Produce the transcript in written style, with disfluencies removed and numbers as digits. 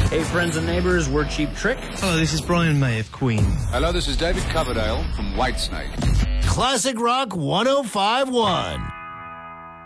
Hey, friends and neighbors, we're Cheap Trick. Hello, this is Brian May of Queen. Hello, this is David Coverdale from Whitesnake. Classic Rock 105.1.